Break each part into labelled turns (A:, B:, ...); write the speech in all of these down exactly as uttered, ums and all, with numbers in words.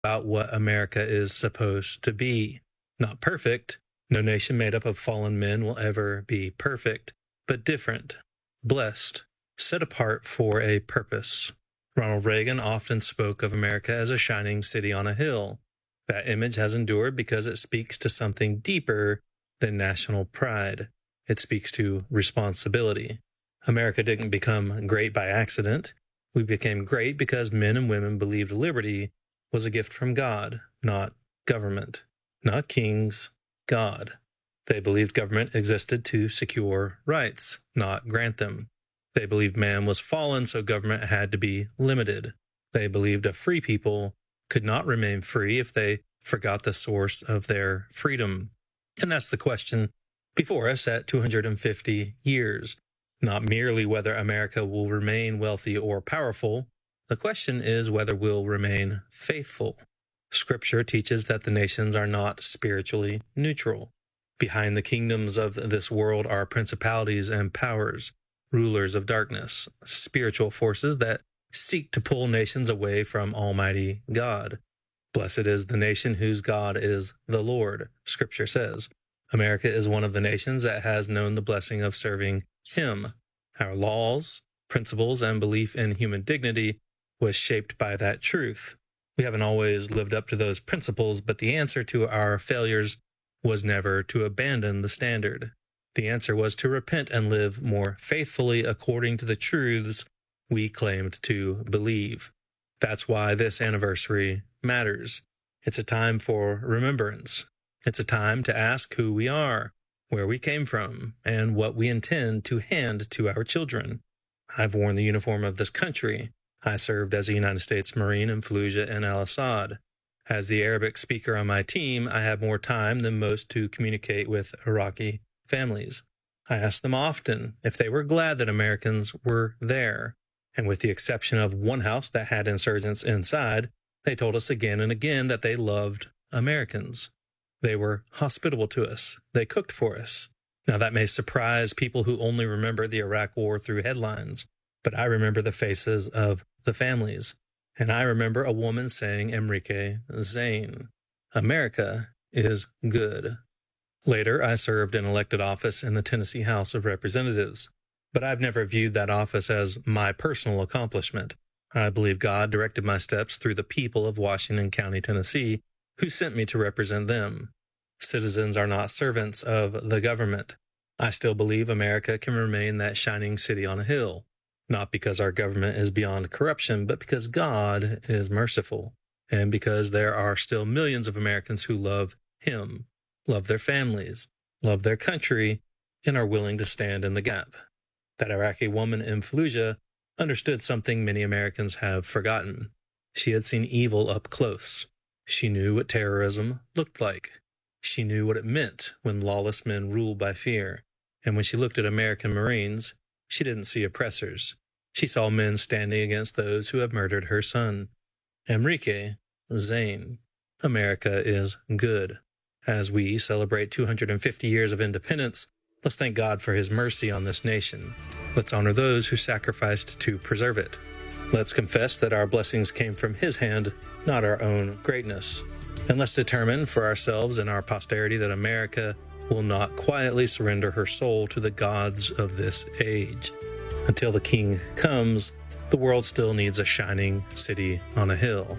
A: about what America is supposed to be. Not perfect. No nation made up of fallen men will ever be perfect, but different, blessed, set apart for a purpose. Ronald Reagan often spoke of America as a shining city on a hill. That image has endured because it speaks to something deeper than national pride. It speaks to responsibility. America didn't become great by accident. We became great because men and women believed liberty was a gift from God, not government, not kings, God. They believed government existed to secure rights, not grant them. They believed man was fallen, so government had to be limited. They believed a free people could not remain free if they forgot the source of their freedom. And that's the question before us at two hundred fifty years. Not merely whether America will remain wealthy or powerful. The question is whether we'll remain faithful. Scripture teaches that the nations are not spiritually neutral. Behind the kingdoms of this world are principalities and powers, rulers of darkness, spiritual forces that seek to pull nations away from Almighty God. Blessed is the nation whose God is the Lord, Scripture says. America is one of the nations that has known the blessing of serving Him. Our laws, principles, and belief in human dignity was shaped by that truth. We haven't always lived up to those principles, but the answer to our failures was never to abandon the standard. The answer was to repent and live more faithfully according to the truths we claimed to believe. That's why this anniversary matters. It's a time for remembrance. It's a time to ask who we are, where we came from, and what we intend to hand to our children. I've worn the uniform of this country. I served as a United States Marine in Fallujah and Al-Assad. As the Arabic speaker on my team, I have more time than most to communicate with Iraqi families. I asked them often if they were glad that Americans were there. And with the exception of one house that had insurgents inside, they told us again and again that they loved Americans. They were hospitable to us. They cooked for us. Now that may surprise people who only remember the Iraq War through headlines, but I remember the faces of the families. And I remember a woman saying, Enrique Zane, America is good. Later, I served in elected office in the Tennessee House of Representatives, but I've never viewed that office as my personal accomplishment. I believe God directed my steps through the people of Washington County, Tennessee, who sent me to represent them. Citizens are not servants of the government. I still believe America can remain that shining city on a hill, not because our government is beyond corruption, but because God is merciful, and because there are still millions of Americans who love Him, love their families, love their country, and are willing to stand in the gap. That Iraqi woman in Fallujah understood something many Americans have forgotten. She had seen evil up close. She knew what terrorism looked like. She knew what it meant when lawless men ruled by fear. And when she looked at American Marines, she didn't see oppressors. She saw men standing against those who had murdered her son. Enrique Zane. America is good. As we celebrate two hundred fifty years of independence, let's thank God for His mercy on this nation. Let's honor those who sacrificed to preserve it. Let's confess that our blessings came from His hand, not our own greatness. And let's determine for ourselves and our posterity that America will not quietly surrender her soul to the gods of this age. Until the King comes, the world still needs a shining city on a hill.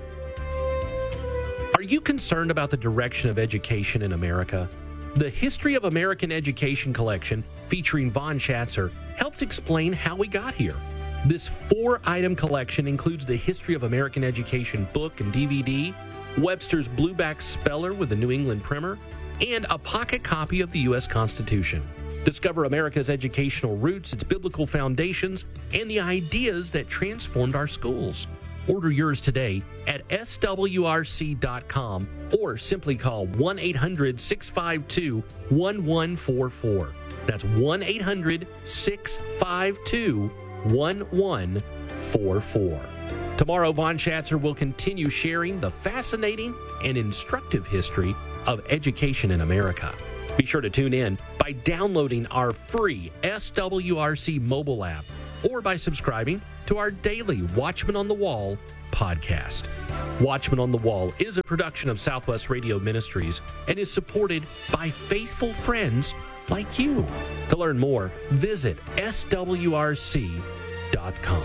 B: Are you concerned about the direction of education in America? The History of American Education collection, featuring Von Schatzer, helps explain how we got here. This four-item collection includes the History of American Education book and D V D, Webster's Blueback Speller with the New England Primer, and a pocket copy of the U S Constitution. Discover America's educational roots, its biblical foundations, and the ideas that transformed our schools. Order yours today at S W R C dot com or simply call one eight hundred six five two one one four four. That's one eight hundred six five two one one four four. Tomorrow, Von Schatzer will continue sharing the fascinating and instructive history of education in America. Be sure to tune in by downloading our free S W R C mobile app or by subscribing to our daily Watchman on the Wall podcast. Watchman on the Wall is a production of Southwest Radio Ministries and is supported by faithful friends like you. To learn more, visit S W R C dot com.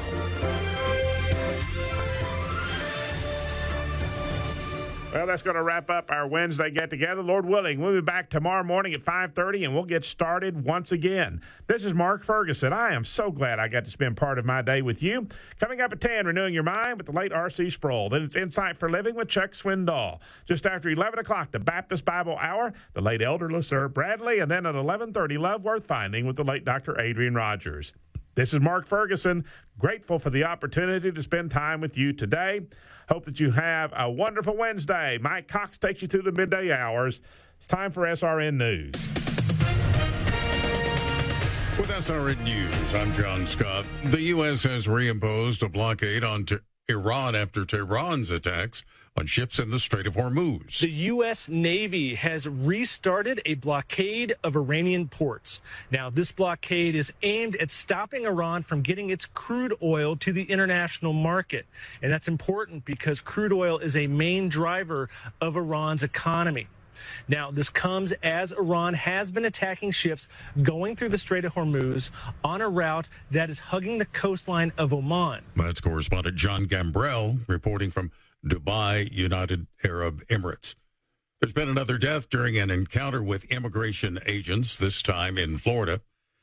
C: Well, that's going to wrap up our Wednesday get-together. Lord willing, we'll be back tomorrow morning at five thirty, and we'll get started once again. This is Mark Ferguson. I am so glad I got to spend part of my day with you. Coming up at ten, Renewing Your Mind with the late R C Sproul. Then it's Insight for Living with Chuck Swindoll. Just after eleven o'clock, the Baptist Bible Hour, the late Elder LaSir Bradley, and then at eleven thirty, Love Worth Finding with the late Doctor Adrian Rogers. This is Mark Ferguson, grateful for the opportunity to spend time with you today. Hope that you have a wonderful Wednesday. Mike Cox takes you through the midday hours. It's time for S R N News.
D: With S R N News, I'm John Scott. The U S has reimposed a blockade on Te- Iran after Tehran's attacks on ships in the Strait of Hormuz.
E: The U S Navy has restarted a blockade of Iranian ports. Now, this blockade is aimed at stopping Iran from getting its crude oil to the international market. And that's important because crude oil is a main driver of Iran's economy. Now, this comes as Iran has been attacking ships going through the Strait of Hormuz on a route that is hugging the coastline of Oman.
D: That's correspondent John Gambrell reporting from Dubai, United Arab Emirates. There's been another death during an encounter with immigration agents, this time in Florida.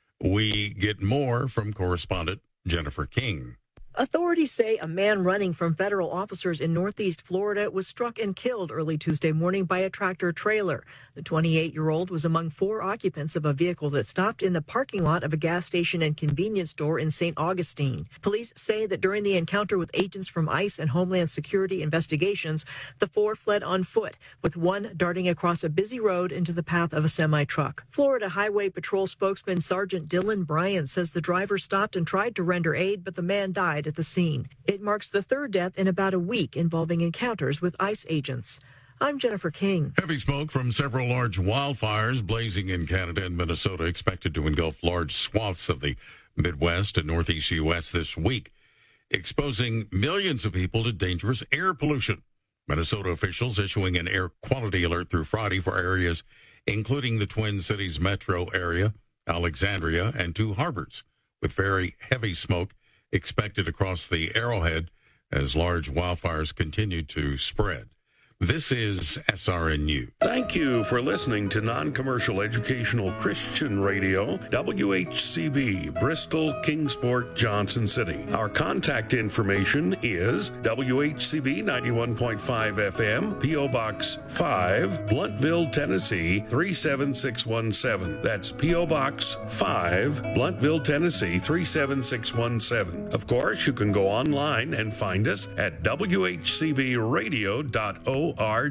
D: We get more from correspondent Jennifer King.
F: Authorities say a man running from federal officers in Northeast Florida was struck and killed early Tuesday morning by a tractor trailer. The twenty-eight-year-old was among four occupants of a vehicle that stopped in the parking lot of a gas station and convenience store in Saint Augustine. Police say that during the encounter with agents from ICE and Homeland Security investigations, the four fled on foot, with one darting across a busy road into the path of a semi-truck. Florida Highway Patrol spokesman Sergeant Dylan Bryan says the driver stopped and tried to render aid, but the man died at the scene. It marks the third death in about a week involving encounters with ICE agents. I'm Jennifer King.
D: Heavy smoke from several large wildfires blazing in Canada and Minnesota expected to engulf large swaths of the Midwest and Northeast U S this week, exposing millions of people to dangerous air pollution. Minnesota officials issuing an air quality alert through Friday for areas including the Twin Cities metro area, Alexandria, and two harbors, with very heavy smoke expected across the Arrowhead as large wildfires continue to spread. This is S R N News.
G: Thank you for listening to non-commercial educational Christian radio, W H C B, Bristol, Kingsport, Johnson City. Our contact information is W H C B ninety-one point five F M, P O Box five, Bluntville, Tennessee three seven six one seven. That's P O Box five, Bluntville, Tennessee three seven six one seven. Of course, you can go online and find us at W H C B radio dot org.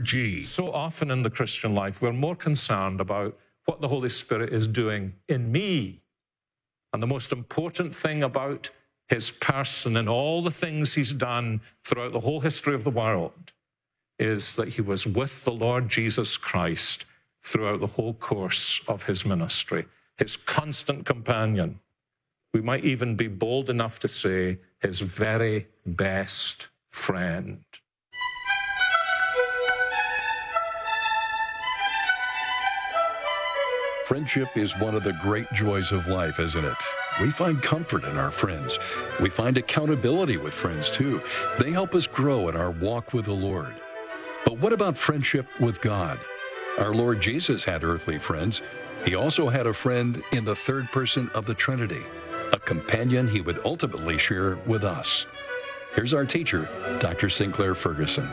H: So often in the Christian life, we're more concerned about what the Holy Spirit is doing in me. And the most important thing about his person and all the things he's done throughout the whole history of the world is that he was with the Lord Jesus Christ throughout the whole course of his ministry, his constant companion. We might even be bold enough to say his very best friend.
I: Friendship is one of the great joys of life, isn't it? We find comfort in our friends. We find accountability with friends, too. They help us grow in our walk with the Lord. But what about friendship with God? Our Lord Jesus had earthly friends. He also had a friend in the third person of the Trinity, a companion he would ultimately share with us. Here's our teacher, Doctor Sinclair Ferguson.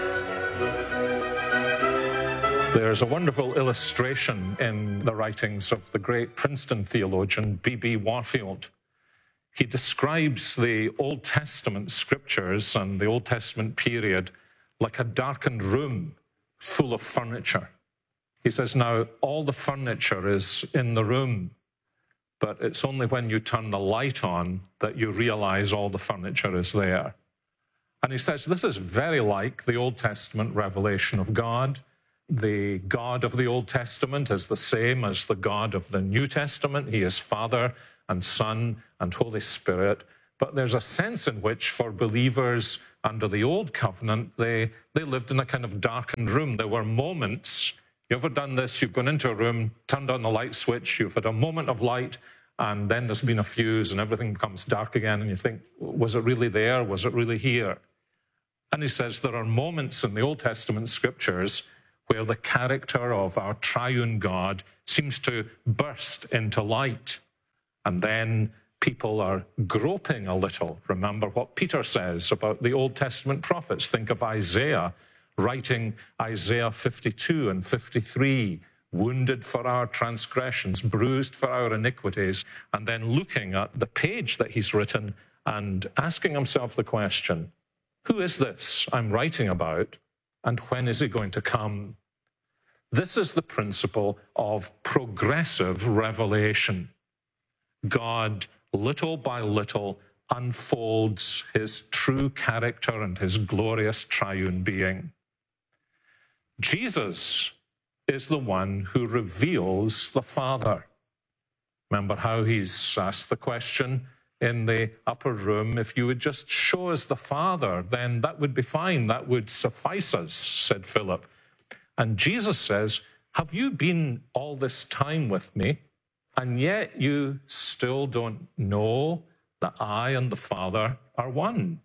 H: There's a wonderful illustration in the writings of the great Princeton theologian B B Warfield. He describes the Old Testament scriptures and the Old Testament period like a darkened room full of furniture. He says, now, all the furniture is in the room, but it's only when you turn the light on that you realize all the furniture is there. And he says, this is very like the Old Testament revelation of God. The God of the Old Testament is the same as the God of the New Testament. He is Father and Son and Holy Spirit. But there's a sense in which, for believers under the old covenant, they, they lived in a kind of darkened room. There were moments. You ever done this? You've gone into a room, turned on the light switch, you've had a moment of light, and then there's been a fuse and everything becomes dark again, and you think, was it really there? Was it really here? And he says there are moments in the Old Testament scriptures where the character of our triune God seems to burst into light. And then people are groping a little. Remember what Peter says about the Old Testament prophets. Think of Isaiah writing Isaiah fifty-two and fifty-three, wounded for our transgressions, bruised for our iniquities, and then looking at the page that he's written and asking himself the question, who is this I'm writing about, and when is he going to come? This is the principle of progressive revelation. God, little by little, unfolds his true character and his glorious triune being. Jesus is the one who reveals the Father. Remember how he's asked the question in the upper room, if you would just show us the Father, then that would be fine, that would suffice us, said Philip. And Jesus says, have you been all this time with me, and yet you still don't know that I and the Father are one?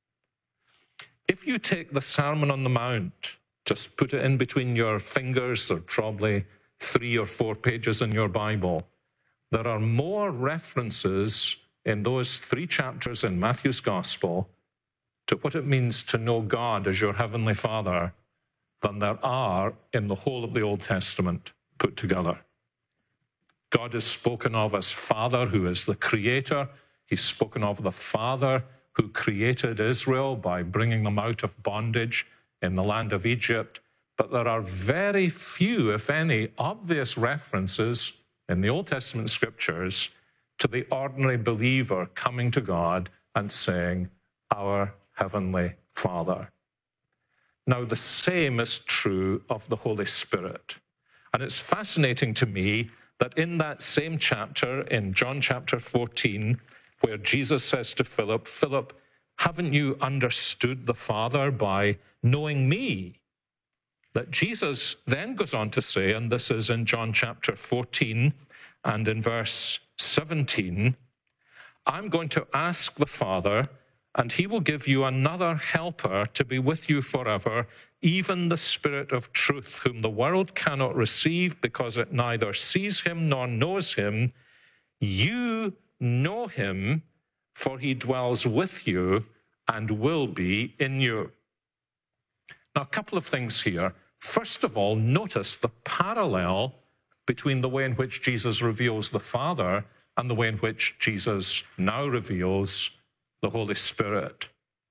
H: If you take the Sermon on the Mount, just put it in between your fingers, or probably three or four pages in your Bible, there are more references in those three chapters in Matthew's Gospel to what it means to know God as your Heavenly Father than there are in the whole of the Old Testament put together. God is spoken of as Father, who is the Creator. He's spoken of the Father who created Israel by bringing them out of bondage in the land of Egypt. But there are very few, if any, obvious references in the Old Testament scriptures to the ordinary believer coming to God and saying, our Heavenly Father. Now, the same is true of the Holy Spirit. And it's fascinating to me that in that same chapter, in John chapter fourteen, where Jesus says to Philip, Philip, haven't you understood the Father by knowing me? That Jesus then goes on to say, and this is in John chapter fourteen and in verse seventeen, I'm going to ask the Father, and he will give you another helper to be with you forever, even the Spirit of truth, whom the world cannot receive because it neither sees him nor knows him. You know him, for he dwells with you and will be in you. Now, a couple of things here. First of all, notice the parallel between the way in which Jesus reveals the Father and the way in which Jesus now reveals the Holy Spirit.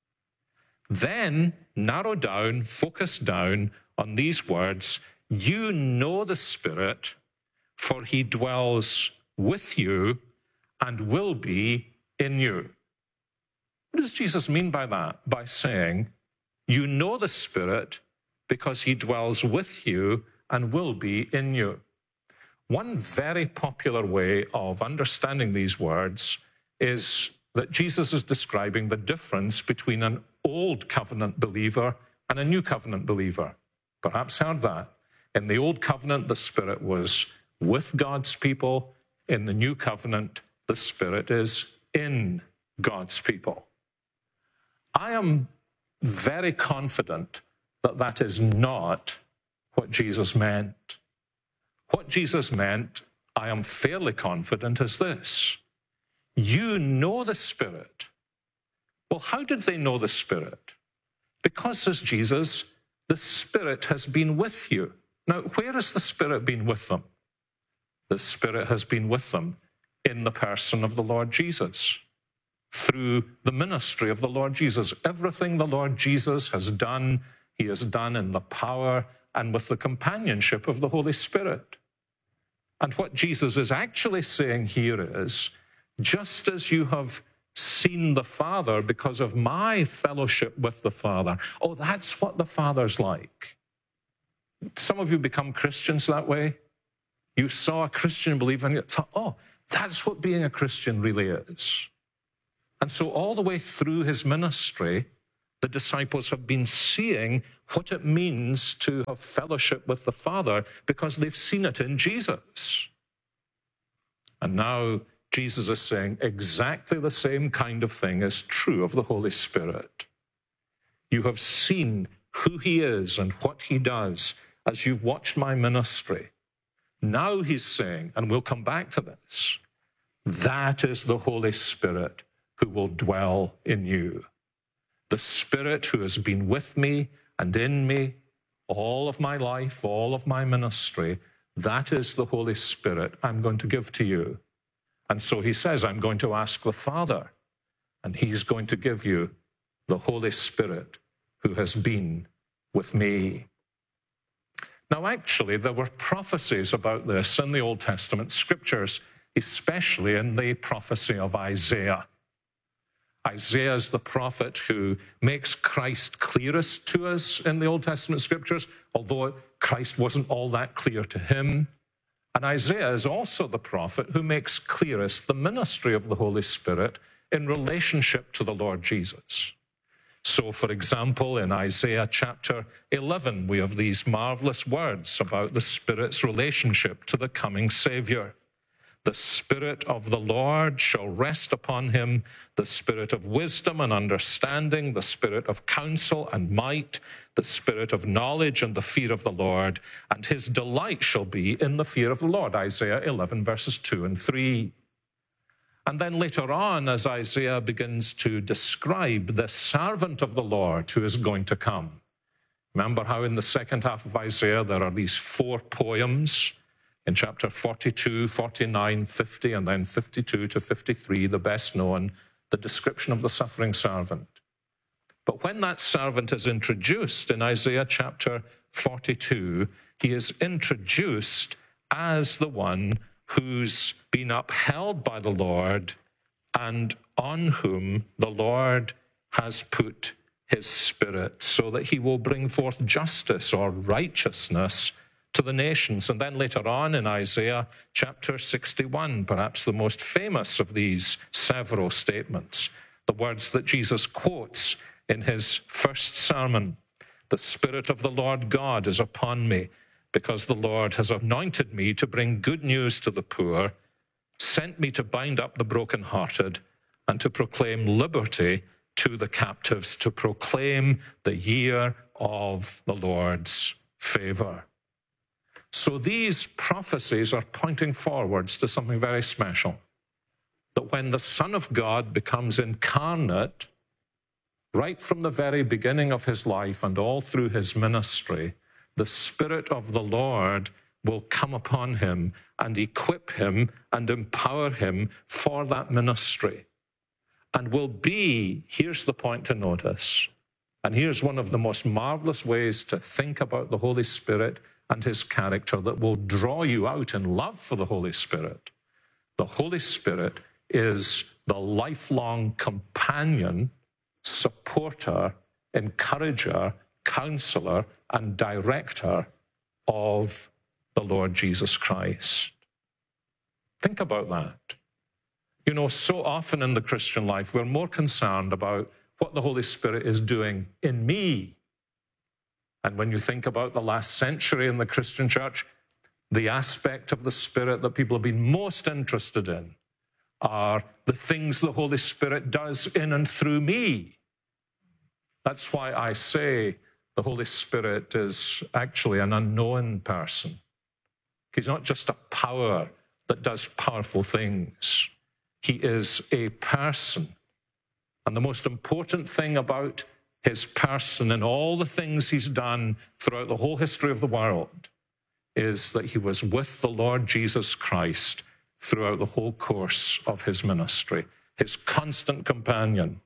H: Then narrow down, focus down on these words, you know the Spirit, for he dwells with you and will be in you. What does Jesus mean by that? By saying, you know the Spirit because he dwells with you and will be in you. One very popular way of understanding these words is that Jesus is describing the difference between an old covenant believer and a new covenant believer. Perhaps heard that. In the old covenant, the Spirit was with God's people. In the new covenant, the Spirit is in God's people. I am very confident that that is not what Jesus meant. What Jesus meant, I am fairly confident, is this. You know the Spirit. Well, how did they know the Spirit? Because, says Jesus, the Spirit has been with you. Now, where has the Spirit been with them? The Spirit has been with them in the person of the Lord Jesus, through the ministry of the Lord Jesus. Everything the Lord Jesus has done, he has done in the power and with the companionship of the Holy Spirit. And what Jesus is actually saying here is, just as you have seen the Father because of my fellowship with the Father, oh, that's what the Father's like. Some of you become Christians that way. You saw a Christian believer and you thought, oh, that's what being a Christian really is. And so all the way through his ministry, the disciples have been seeing what it means to have fellowship with the Father because they've seen it in Jesus. And now Jesus is saying exactly the same kind of thing is true of the Holy Spirit. You have seen who he is and what he does as you've watched my ministry. Now he's saying, and we'll come back to this, that is the Holy Spirit who will dwell in you. The Spirit who has been with me and in me all of my life, all of my ministry, that is the Holy Spirit I'm going to give to you. And so he says, I'm going to ask the Father, and he's going to give you the Holy Spirit who has been with me. Now, actually, there were prophecies about this in the Old Testament scriptures, especially in the prophecy of Isaiah. Isaiah is the prophet who makes Christ clearest to us in the Old Testament scriptures, although Christ wasn't all that clear to him. And Isaiah is also the prophet who makes clearest the ministry of the Holy Spirit in relationship to the Lord Jesus. So, for example, in Isaiah chapter eleven, we have these marvelous words about the Spirit's relationship to the coming Savior. The Spirit of the Lord shall rest upon him, the Spirit of wisdom and understanding, the Spirit of counsel and might, the Spirit of knowledge and the fear of the Lord, and his delight shall be in the fear of the Lord. Isaiah eleven, verses two and three. And then later on, as Isaiah begins to describe the servant of the Lord who is going to come. Remember how in the second half of Isaiah there are these four poems in chapter forty-two, forty-nine, fifty, and then fifty-two to fifty-three, the best known, the description of the suffering servant. But when that servant is introduced in Isaiah chapter forty-two, he is introduced as the one who's been upheld by the Lord and on whom the Lord has put his Spirit so that he will bring forth justice or righteousness to the nations. And then later on in Isaiah chapter sixty-one, perhaps the most famous of these several statements, the words that Jesus quotes in his first sermon, "The Spirit of the Lord God is upon me, because the Lord has anointed me to bring good news to the poor, sent me to bind up the brokenhearted, and to proclaim liberty to the captives, to proclaim the year of the Lord's favor." So these prophecies are pointing forwards to something very special, that when the Son of God becomes incarnate, right from the very beginning of his life and all through his ministry, the Spirit of the Lord will come upon him and equip him and empower him for that ministry, and will be, here's the point to notice, and here's one of the most marvelous ways to think about the Holy Spirit and his character that will draw you out in love for the Holy Spirit. The Holy Spirit is the lifelong companion, supporter, encourager, counselor, and director of the Lord Jesus Christ. Think about that. You know, so often in the Christian life, we're more concerned about what the Holy Spirit is doing in me. And when you think about the last century in the Christian church, the aspect of the Spirit that people have been most interested in are the things the Holy Spirit does in and through me. That's why I say the Holy Spirit is actually an unknown person. He's not just a power that does powerful things. He is a person. And the most important thing about his person and all the things he's done throughout the whole history of the world is that he was with the Lord Jesus Christ throughout the whole course of his ministry, his constant companion.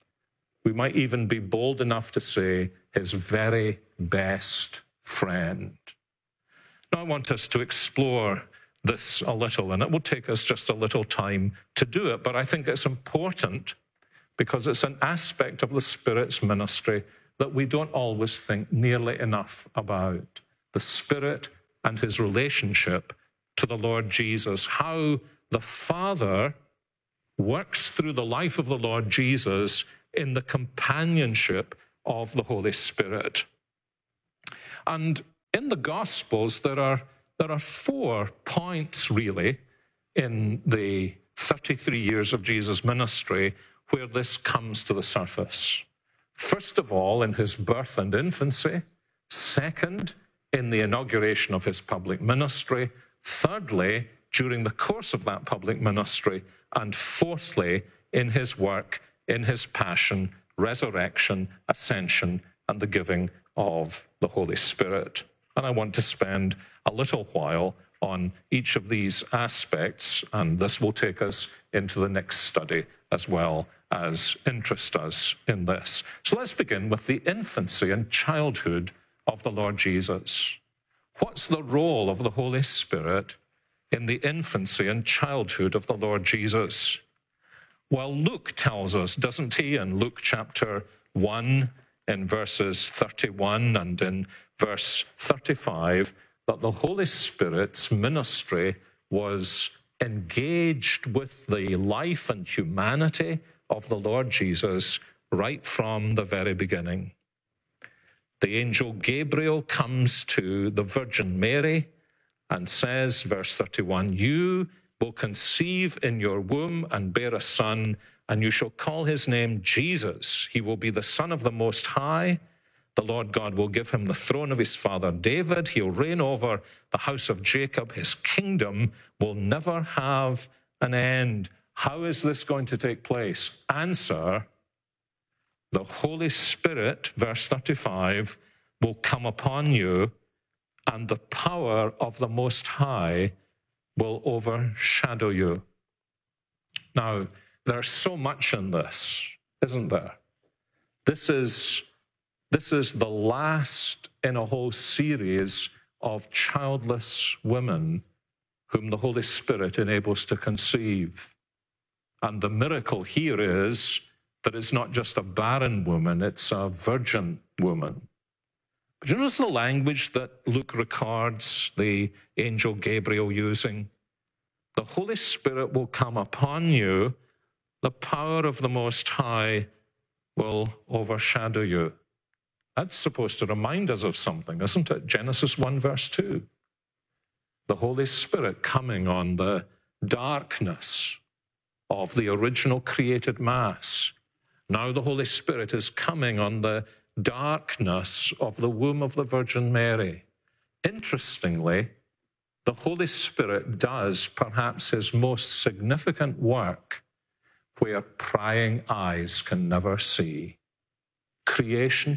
H: We might even be bold enough to say his very best friend. Now, I want us to explore this a little, and it will take us just a little time to do it, but I think it's important because it's an aspect of the Spirit's ministry that we don't always think nearly enough about. The Spirit and his relationship to the Lord Jesus. How the Father works through the life of the Lord Jesus in the companionship of the Holy Spirit. And in the Gospels, there are, there are four points, really, in the thirty-three years of Jesus' ministry where this comes to the surface. First of all, in his birth and infancy. Second, in the inauguration of his public ministry. Thirdly, during the course of that public ministry. And fourthly, in his work, in his passion, resurrection, ascension, and the giving of the Holy Spirit. And I want to spend a little while on each of these aspects, and this will take us into the next study as well as interest us in this. So let's begin with the infancy and childhood of the Lord Jesus. What's the role of the Holy Spirit in the infancy and childhood of the Lord Jesus? Well, Luke tells us, doesn't he, in Luke chapter one, in verses thirty-one and in verse thirty-five, that the Holy Spirit's ministry was engaged with the life and humanity of the Lord Jesus right from the very beginning. The angel Gabriel comes to the Virgin Mary and says, verse thirty-one, "You will conceive in your womb and bear a son, and you shall call his name Jesus. He will be the Son of the Most High. The Lord God will give him the throne of his father David. He'll reign over the house of Jacob. His kingdom will never have an end." How is this going to take place? Answer, the Holy Spirit, verse thirty-five, will come upon you, and the power of the Most High will overshadow you. Now, there's so much in this, isn't there? This is, this is the last in a whole series of childless women whom the Holy Spirit enables to conceive. And the miracle here is that it's not just a barren woman, it's a virgin woman. But you notice the language that Luke records the angel Gabriel using? The Holy Spirit will come upon you, the power of the Most High will overshadow you. That's supposed to remind us of something, isn't it? Genesis one, verse two. The Holy Spirit coming on the darkness of the original created mass. Now the Holy Spirit is coming on the darkness of the womb of the Virgin Mary. Interestingly, the Holy Spirit does perhaps his most significant work where prying eyes can never see. Creation,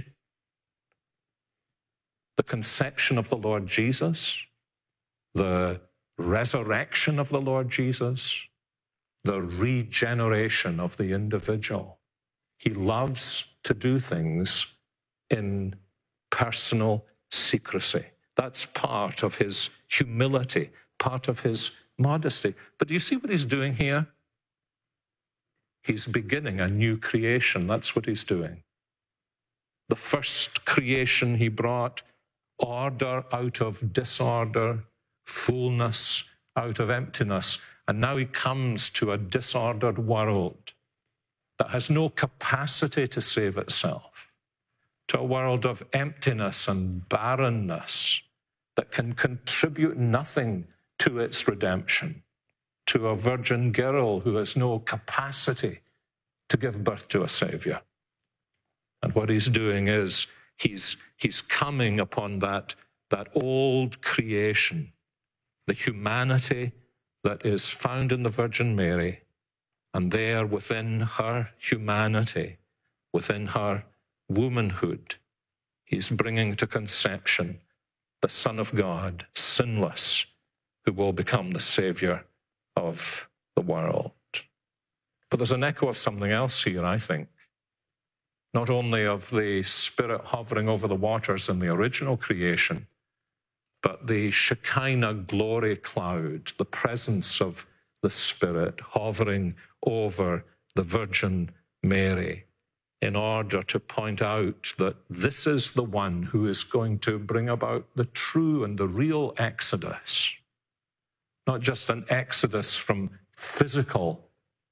H: the conception of the Lord Jesus, the resurrection of the Lord Jesus, the regeneration of the individual. He loves to do things in personal secrecy. That's part of his humility, part of his modesty. But do you see what he's doing here? He's beginning a new creation. That's what he's doing. The first creation he brought order out of disorder, fullness out of emptiness. And now he comes to a disordered world that has no capacity to save itself, to a world of emptiness and barrenness that can contribute nothing to its redemption, to a virgin girl who has no capacity to give birth to a Savior. And what he's doing is he's, he's coming upon that, that old creation, the humanity that is found in the Virgin Mary, and there within her humanity, within her womanhood, he's bringing to conception the Son of God, sinless, who will become the Savior of the world. But there's an echo of something else here, I think. Not only of the Spirit hovering over the waters in the original creation, but the Shekinah glory cloud, the presence of the Spirit hovering over the Virgin Mary, in order to point out that this is the one who is going to bring about the true and the real exodus. Not just an exodus from physical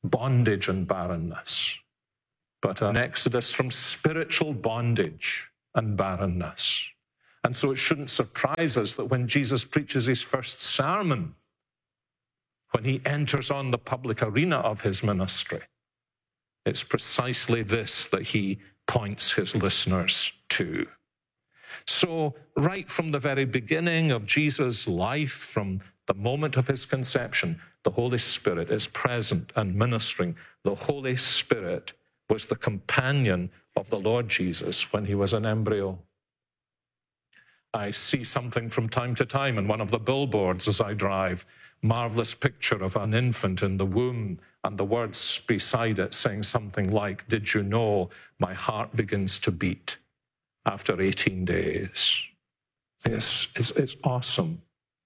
H: bondage and barrenness, but an exodus from spiritual bondage and barrenness. And so it shouldn't surprise us that when Jesus preaches his first sermon, when he enters on the public arena of his ministry, it's precisely this that he points his listeners to. So right from the very beginning of Jesus' life, from the moment of his conception, the Holy Spirit is present and ministering. The Holy Spirit was the companion of the Lord Jesus when he was an embryo. I see something from time to time in one of the billboards as I drive, marvelous picture of an infant in the womb, and the words beside it saying something like, "Did you know my heart begins to beat after eighteen days?" It's, it's, it's awesome.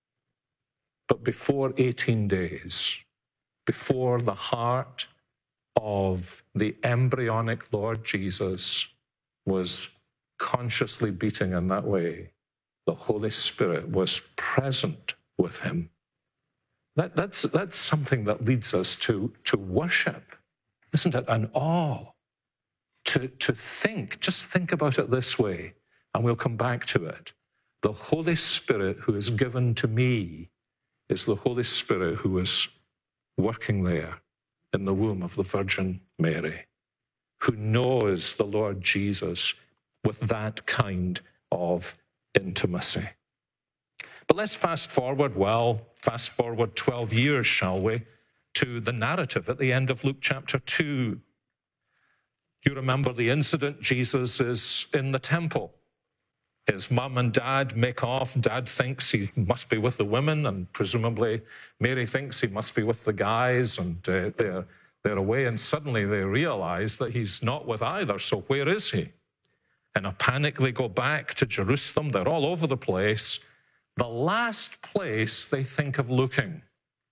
H: But before eighteen days, before the heart of the embryonic Lord Jesus was consciously beating in that way, the Holy Spirit was present with him. That, that's, that's something that leads us to, to worship, isn't it? And awe. To, to think, just think about it this way, and we'll come back to it. The Holy Spirit who is given to me is the Holy Spirit who is working there in the womb of the Virgin Mary, who knows the Lord Jesus with that kind of intimacy. But let's fast forward, well, fast forward twelve years, shall we, to the narrative at the end of Luke chapter two. You remember the incident. Jesus is in the temple. His mum and dad make off. Dad thinks he must be with the women, and presumably Mary thinks he must be with the guys, and uh, they're, they're away, and suddenly they realize that he's not with either, so where is he? In a panic, they go back to Jerusalem. They're all over the place. The last place they think of looking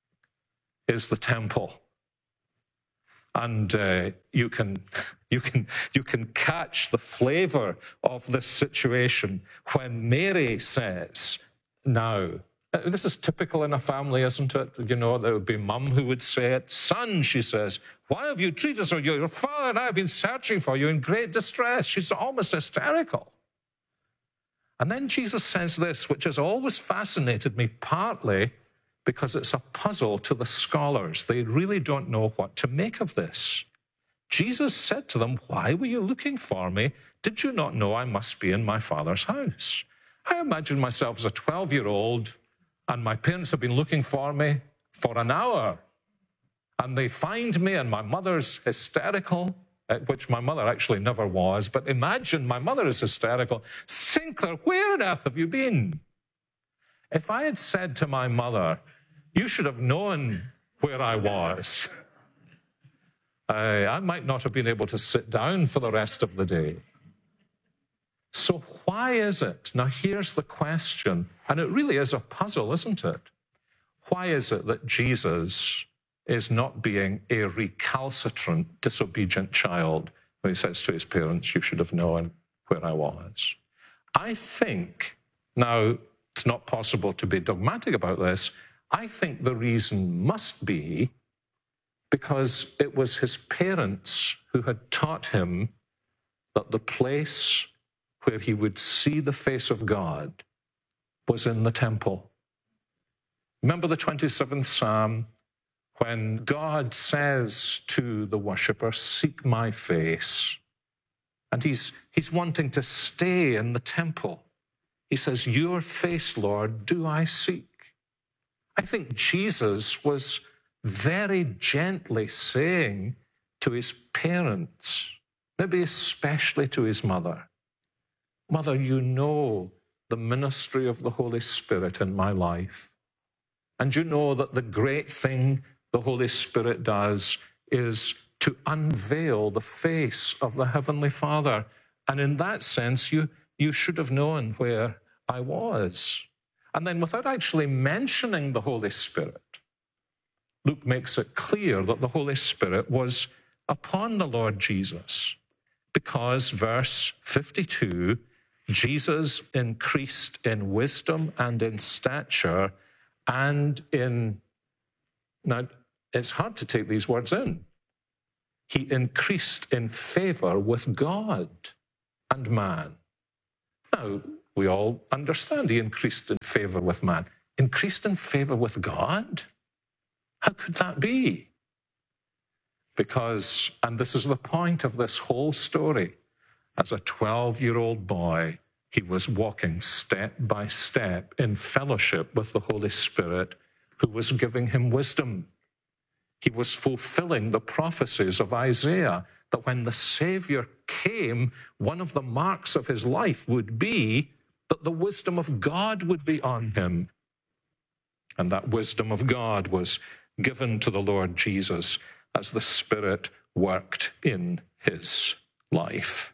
H: is the temple. And uh, you can you can you can catch the flavor of this situation when Mary says, "Now," this is typical in a family, isn't it? You know, there would be mum who would say it. "Son," she says, "why have you treated us so? Your father and I have been searching for you in great distress." She's almost hysterical. And then Jesus says this, which has always fascinated me, partly because it's a puzzle to the scholars. They really don't know what to make of this. Jesus said to them, "Why were you looking for me? Did you not know I must be in my Father's house?" I imagine myself as a twelve-year-old, and my parents have been looking for me for an hour. And they find me, and my mother's hysterical, which my mother actually never was. But imagine my mother is hysterical. "Sinclair, where on earth have you been?" If I had said to my mother, "You should have known where I was," I, I might not have been able to sit down for the rest of the day. So why is it? Now here's the question, and it really is a puzzle, isn't it? Why is it that Jesus is not being a recalcitrant, disobedient child when he says to his parents, "You should have known where I was"? I think, now it's not possible to be dogmatic about this, I think the reason must be because it was his parents who had taught him that the place where he would see the face of God was in the temple. Remember the twenty-seventh Psalm, when God says to the worshipper, "Seek my face." And he's, he's wanting to stay in the temple. He says, "Your face, Lord, do I seek." I think Jesus was very gently saying to his parents, maybe especially to his mother, "Mother, you know the ministry of the Holy Spirit in my life. And you know that the great thing the Holy Spirit does is to unveil the face of the Heavenly Father. And in that sense, you, you should have known where I was." And then without actually mentioning the Holy Spirit, Luke makes it clear that the Holy Spirit was upon the Lord Jesus, because verse fifty-two, Jesus increased in wisdom and in stature and in, now it's hard to take these words in, he increased in favor with God and man. Now, we all understand he increased in favor with man. Increased in favor with God? How could that be? Because, and this is the point of this whole story, as a twelve-year-old boy, he was walking step by step in fellowship with the Holy Spirit, who was giving him wisdom. He was fulfilling the prophecies of Isaiah, that when the Savior came, one of the marks of his life would be that the wisdom of God would be on him. And that wisdom of God was given to the Lord Jesus as the Spirit worked in his life.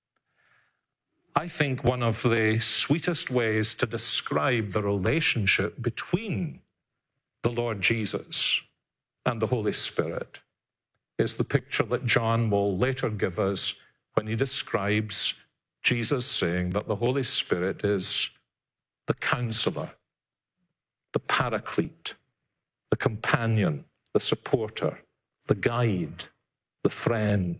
H: I think one of the sweetest ways to describe the relationship between the Lord Jesus and the Holy Spirit is the picture that John will later give us when he describes Jesus saying that the Holy Spirit is the counselor, the paraclete, the companion, the supporter, the guide, the friend.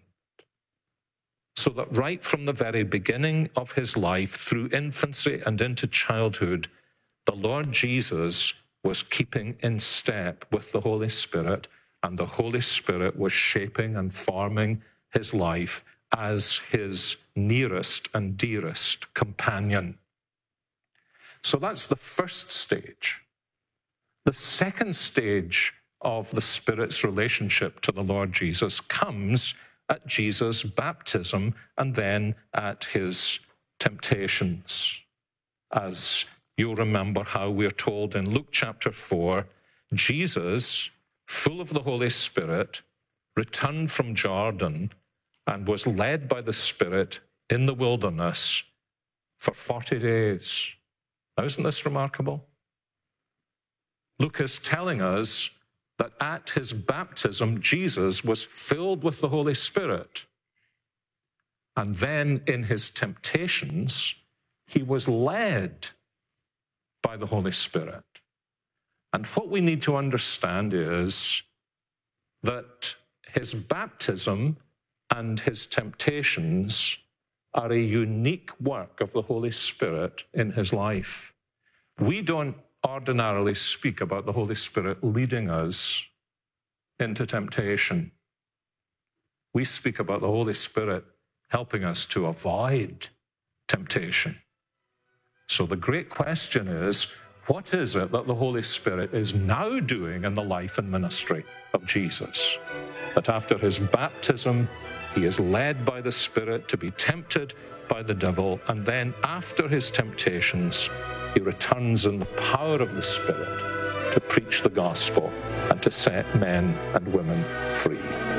H: So that right from the very beginning of his life, through infancy and into childhood, the Lord Jesus was keeping in step with the Holy Spirit, and the Holy Spirit was shaping and forming his life as his nearest and dearest companion. So that's the first stage. The second stage of the Spirit's relationship to the Lord Jesus comes at Jesus' baptism and then at his temptations. As you'll remember how we're told in Luke chapter four, Jesus, full of the Holy Spirit, returned from Jordan and was led by the Spirit in the wilderness for forty days. Now, isn't this remarkable? Luke is telling us that at his baptism, Jesus was filled with the Holy Spirit. And then in his temptations, he was led by the Holy Spirit. And what we need to understand is that his baptism and his temptations are a unique work of the Holy Spirit in his life. We don't ordinarily speak about the Holy Spirit leading us into temptation. We speak about the Holy Spirit helping us to avoid temptation. So the great question is, what is it that the Holy Spirit is now doing in the life and ministry of Jesus? That after his baptism, he is led by the Spirit to be tempted by the devil, and then after his temptations, he returns in the power of the Spirit to preach the gospel and to set men and women free.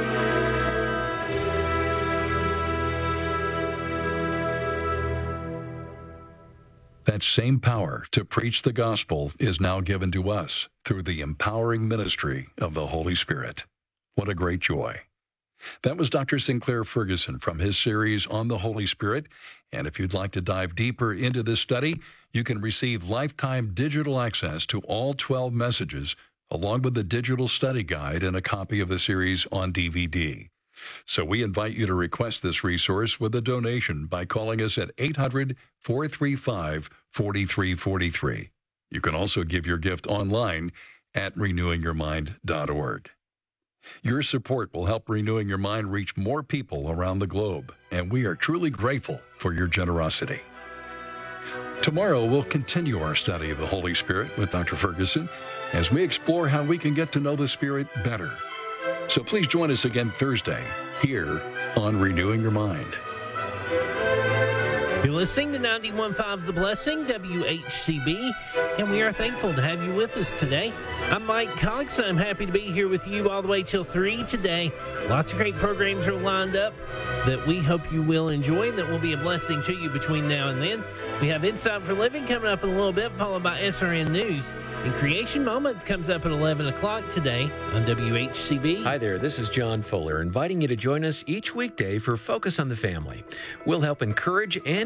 I: That same power to preach the gospel is now given to us through the empowering ministry of the Holy Spirit. What a great joy. That was Doctor Sinclair Ferguson from his series on the Holy Spirit. And if you'd like to dive deeper into this study, you can receive lifetime digital access to all twelve messages, along with the digital study guide and a copy of the series on D V D. So we invite you to request this resource with a donation by calling us at eight hundred, four three five, four three four three. You can also give your gift online at renewing your mind dot org. Your support will help Renewing Your Mind reach more people around the globe, and we are truly grateful for your generosity. Tomorrow, we'll continue our study of the Holy Spirit with Doctor Ferguson as we explore how we can get to know the Spirit better. So please join us again Thursday here on Renewing Your Mind.
J: You're listening to ninety-one point five The Blessing, W H C B, and we are thankful to have you with us today. I'm Mike Cox. I'm happy to be here with you all the way till three today. Lots of great programs are lined up that we hope you will enjoy and that will be a blessing to you between now and then. We have Insight for Living coming up in a little bit, followed by S R N News. And Creation Moments comes up at eleven o'clock today on W H C B.
K: Hi there, this is John Fuller, inviting you to join us each weekday for Focus on the Family. We'll help encourage and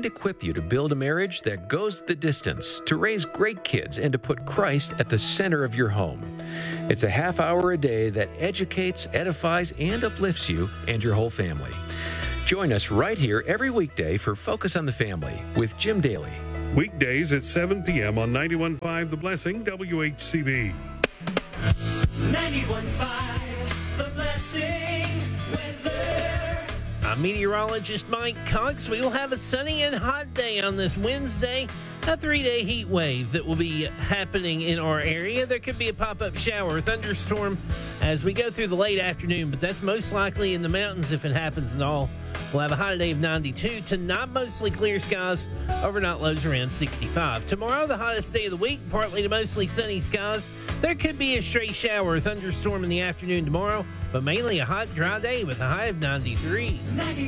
K: equip you to build a marriage that goes the distance, to raise great kids, and to put Christ at the center of your home. It's a half hour a day that educates, edifies, and uplifts you and your whole family. Join us right here every weekday for Focus on the Family with Jim Daly.
G: Weekdays at seven p.m. on ninety-one point five The Blessing, W H C B.
L: ninety-one point five The Blessing weather.
J: I'm meteorologist Mike Cox. We will have a sunny and hot day on this Wednesday. A three-day heat wave that will be happening in our area. There could be a pop-up shower or thunderstorm as we go through the late afternoon, but that's most likely in the mountains if it happens at all. We'll have a high day of ninety-two. Tonight, mostly clear skies. Overnight lows around sixty-five. Tomorrow, the hottest day of the week, partly to mostly sunny skies. There could be a stray shower or thunderstorm in the afternoon tomorrow, but mainly a hot, dry day with a high of ninety-three.